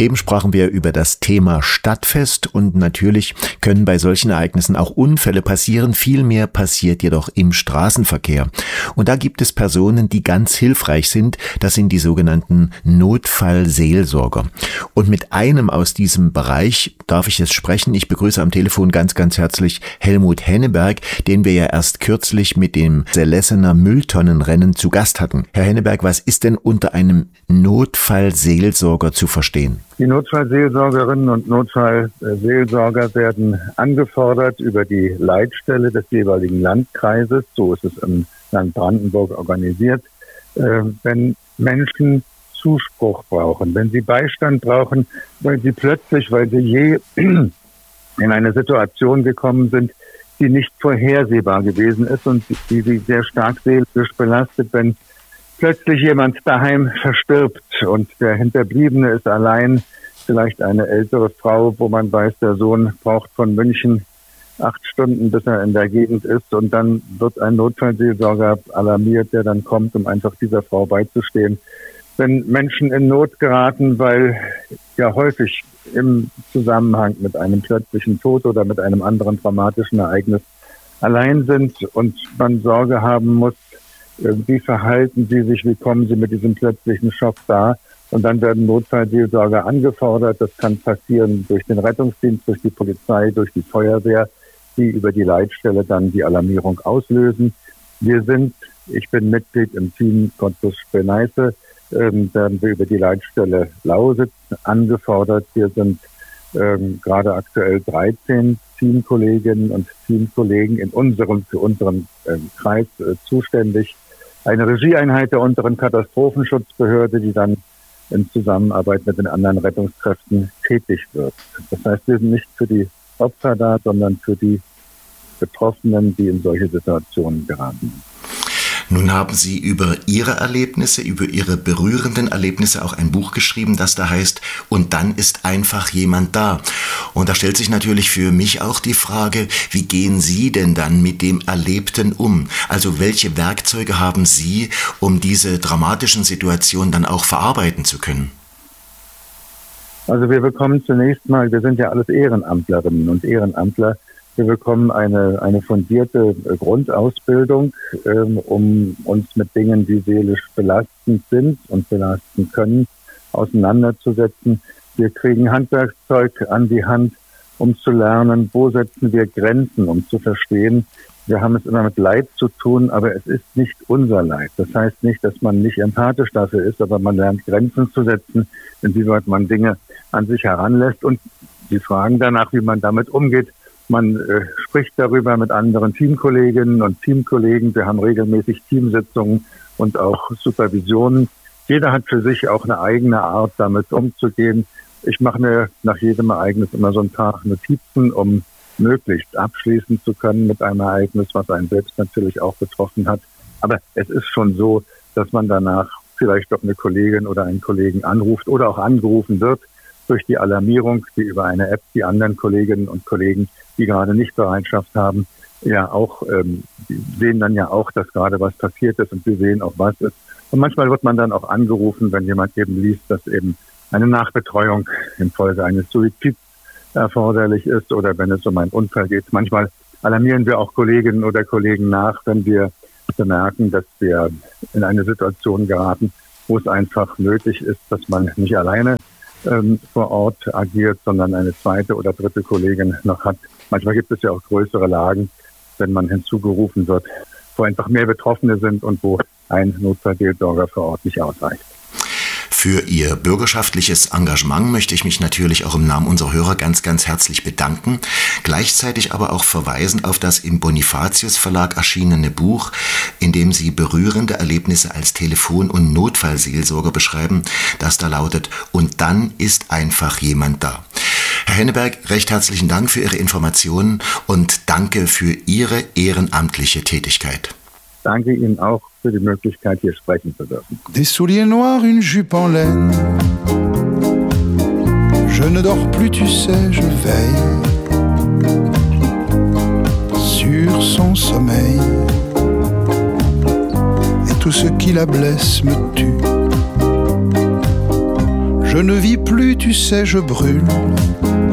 Eben sprachen wir über das Thema Stadtfest und natürlich können bei solchen Ereignissen auch Unfälle passieren. Viel mehr passiert jedoch im Straßenverkehr. Und da gibt es Personen, die ganz hilfreich sind. Das sind die sogenannten Notfallseelsorger. Und mit einem aus diesem Bereich darf ich jetzt sprechen. Ich begrüße am Telefon ganz, ganz herzlich Helmut Henneberg, den wir ja erst kürzlich mit dem Selessener Mülltonnenrennen zu Gast hatten. Herr Henneberg, was ist denn unter einem Notfallseelsorger zu verstehen? Die Notfallseelsorgerinnen und Notfallseelsorger werden angefordert über die Leitstelle des jeweiligen Landkreises, so ist es im Land Brandenburg organisiert, wenn Menschen Zuspruch brauchen, wenn sie Beistand brauchen, weil sie plötzlich, weil sie je in eine Situation gekommen sind, die nicht vorhersehbar gewesen ist und die sie sehr stark seelisch belastet, wenn plötzlich jemand daheim verstirbt und der Hinterbliebene ist allein, vielleicht eine ältere Frau, wo man weiß, der Sohn braucht von München 8 Stunden, bis er in der Gegend ist, und dann wird ein Notfallseelsorger alarmiert, der dann kommt, um einfach dieser Frau beizustehen. Wenn Menschen in Not geraten, weil ja häufig im Zusammenhang mit einem plötzlichen Tod oder mit einem anderen dramatischen Ereignis allein sind und man Sorge haben muss, wie verhalten sie sich, wie kommen sie mit diesem plötzlichen Schock dar? Und dann werden Notfallseelsorger angefordert. Das kann passieren durch den Rettungsdienst, durch die Polizei, durch die Feuerwehr, die über die Leitstelle dann die Alarmierung auslösen. Ich bin Mitglied im Team Cottbus-Spreneisse, werden wir über die Leitstelle Lausitz angefordert. Wir sind gerade aktuell 13 Teamkolleginnen und Teamkollegen für unseren Kreis zuständig. Eine Regieeinheit der unteren Katastrophenschutzbehörde, die dann in Zusammenarbeit mit den anderen Rettungskräften tätig wird. Das heißt, wir sind nicht für die Opfer da, sondern für die Betroffenen, die in solche Situationen geraten. Nun haben Sie über Ihre Erlebnisse, über Ihre berührenden Erlebnisse auch ein Buch geschrieben, das da heißt, und dann ist einfach jemand da. Und da stellt sich natürlich für mich auch die Frage, wie gehen Sie denn dann mit dem Erlebten um? Also welche Werkzeuge haben Sie, um diese dramatischen Situationen dann auch verarbeiten zu können? Also wir bekommen zunächst mal, wir sind ja alles Ehrenamtlerinnen und Ehrenamtler, wir bekommen eine fundierte Grundausbildung, um uns mit Dingen, die seelisch belastend sind und belasten können, auseinanderzusetzen. Wir kriegen Handwerkszeug an die Hand, um zu lernen, wo setzen wir Grenzen, um zu verstehen. Wir haben es immer mit Leid zu tun, aber es ist nicht unser Leid. Das heißt nicht, dass man nicht empathisch dafür ist, aber man lernt Grenzen zu setzen, inwieweit man Dinge an sich heranlässt. Und die Fragen danach, wie man damit umgeht. Man spricht darüber mit anderen Teamkolleginnen und Teamkollegen. Wir haben regelmäßig Teamsitzungen und auch Supervisionen. Jeder hat für sich auch eine eigene Art, damit umzugehen. Ich mache mir nach jedem Ereignis immer so ein paar Notizen, um möglichst abschließen zu können mit einem Ereignis, was einen selbst natürlich auch betroffen hat. Aber es ist schon so, dass man danach vielleicht doch eine Kollegin oder einen Kollegen anruft oder auch angerufen wird durch die Alarmierung, die über eine App die anderen Kolleginnen und Kollegen, die gerade nicht Bereitschaft haben, ja auch, die sehen dann ja auch, dass gerade was passiert ist und wir sehen auch, was ist. Und manchmal wird man dann auch angerufen, wenn jemand eben liest, dass eben eine Nachbetreuung infolge eines Suizids erforderlich ist oder wenn es um einen Unfall geht. Manchmal alarmieren wir auch Kolleginnen oder Kollegen nach, wenn wir bemerken, dass wir in eine Situation geraten, wo es einfach nötig ist, dass man nicht alleine vor Ort agiert, sondern eine zweite oder dritte Kollegin noch hat. Manchmal gibt es ja auch größere Lagen, wenn man hinzugerufen wird, wo einfach mehr Betroffene sind und wo ein Notfallseelsorger vor Ort nicht ausreicht. Für Ihr bürgerschaftliches Engagement möchte ich mich natürlich auch im Namen unserer Hörer ganz, ganz herzlich bedanken. Gleichzeitig aber auch verweisen auf das im Bonifatius Verlag erschienene Buch, in dem Sie berührende Erlebnisse als Telefon- und Notfallseelsorger beschreiben, das da lautet, und dann ist einfach jemand da. Herr Henneberg, recht herzlichen Dank für Ihre Informationen und danke für Ihre ehrenamtliche Tätigkeit. Danke Ihnen auch für die Möglichkeit, hier sprechen zu dürfen. Des souliers noirs, une jupe en laine. Je ne dors plus, tu sais, je veille sur son sommeil. Et tout ce qui la blesse me tue. Je ne vis plus, tu sais, je brûle